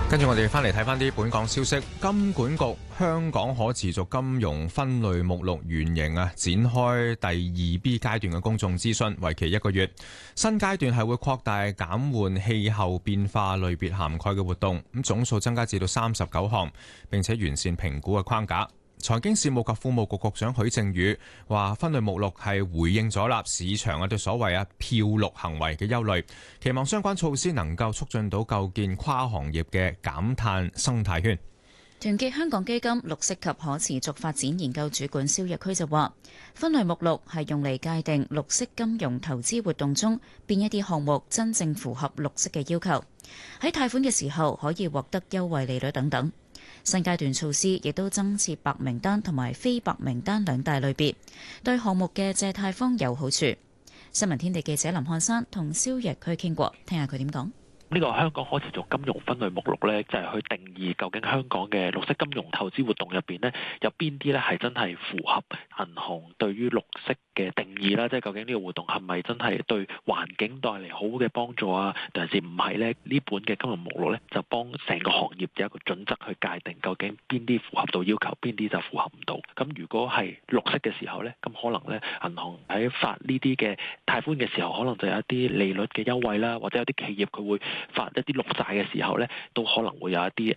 跟住我哋翻嚟睇翻啲本港消息，金管局香港可持續金融分類目錄原型展開第2 B 階段嘅公眾諮詢，為期1個月。新階段係會擴大減緩氣候變化類別涵蓋嘅活動，咁總數增加至到39項，並且完善評估嘅框架。財經事務及庫務局局長許正宇話：分類目錄係回應咗市場對所謂漂綠行為嘅憂慮，期望相關措施能夠促進到構建跨行業嘅減碳生態圈。 團結香港基金綠色及可持續發展研究主管蕭若區就話：分類目錄係用嚟界定綠色金融投資活動中邊一啲項目真正符合綠色嘅要求，喺貸款嘅時候可以獲得優惠利率等等。新階段措施亦都增設白名單同埋非白名單2大類別，對項目嘅借貸方有好處。新聞天地記者林漢山同蕭若區傾過，聽下佢點講。 呢個香港可持續金融分類目錄呢，就係去定義究竟香港嘅綠色金融投資活動入邊呢，有邊啲呢係真係符合銀行對於綠色嘅定義啦，即係究竟呢個活動係咪真係對環境帶嚟好嘅幫助啊？定係唔係呢？呢本嘅金融目錄呢，就幫成個行業有一個準則去界定究竟邊啲符合到要求，邊啲就符合唔到。咁如果係綠色嘅時候呢，咁可能呢銀行喺發呢啲嘅貸款嘅時候，可能就有一啲利率嘅優惠啦，或者有啲企業佢會發一啲綠債嘅時候呢，都可能會有一啲